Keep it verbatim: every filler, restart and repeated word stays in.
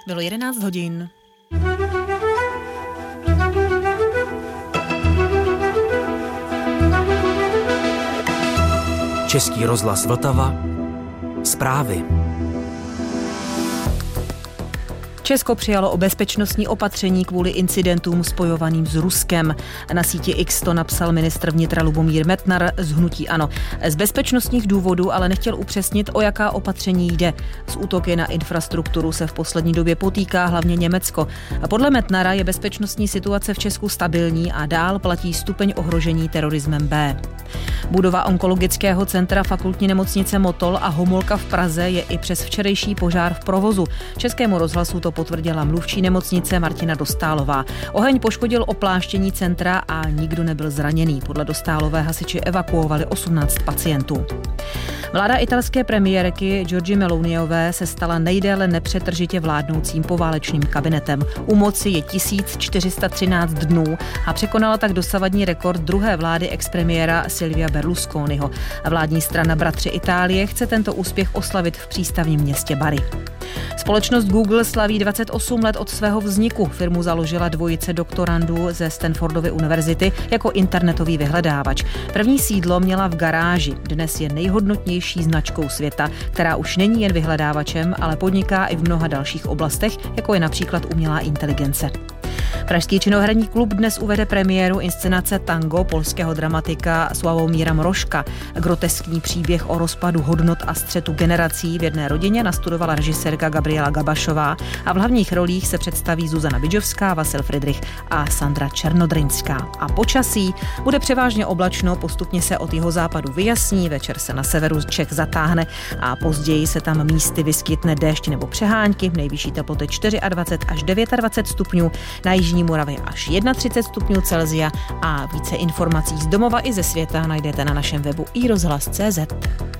Bylo jedenáct hodin. Český rozhlas Vltava. Zprávy. Česko přijalo o bezpečnostní opatření kvůli incidentům spojovaným s Ruskem. Na síti X to napsal ministr vnitra Lubomír Metnar z hnutí ANO. Z bezpečnostních důvodů ale nechtěl upřesnit, o jaká opatření jde. S útoky na infrastrukturu se v poslední době potýká hlavně Německo. A podle Metnara je bezpečnostní situace v Česku stabilní a dál platí stupeň ohrožení terorismem B. Budova onkologického centra fakultní nemocnice Motol a Homolka v Praze je i přes včerejší požár v provozu. Českému rozhlasu to potvrdila mluvčí nemocnice Martina Dostálová. Oheň poškodil opláštění centra a nikdo nebyl zraněný. Podle Dostálové hasiči evakuovali osmnáct pacientů. Vláda italské premiérky Giorgie Meloniové se stala nejdéle nepřetržitě vládnoucím poválečným kabinetem. U moci je tisíc čtyři sta třináct dnů a překonala tak dosavadní rekord druhé vlády expremiéra Silvia Berlusconiho. Vládní strana Bratři Itálie chce tento úspěch oslavit v přístavním městě Bari. Společnost Google slaví dvacet osm let od svého vzniku. Firmu založila dvojice doktorandů ze Stanfordovy univerzity jako internetový vyhledávač. První sídlo měla v garáži. Dnes je nejhodnotnější značkou světa, která už není jen vyhledávačem, ale podniká i v mnoha dalších oblastech, jako je například umělá inteligence. Pražský činoherní klub dnes uvede premiéru inscenace Tango polského dramatika Sławomíra Mrożka. Groteskní příběh o rozpadu hodnot a střetu generací v jedné rodině nastudovala režisérka Gabriela Gabašová a v hlavních rolích se představí Zuzana Bidžovská, Vasil Fridrich a Sandra Černodrynská. A počasí bude převážně oblačno, postupně se od jihozápadu vyjasní, večer se na severu Čech zatáhne a později se tam místy vyskytne déšť nebo přehánky, nejvyšší teploty dvacet čtyři až dvacet devět stupňů, na jižní Moravě až třicet jedna stupňů Celsia a více informací z domova i ze světa najdete na našem webu i rozhlas tečka cé zet.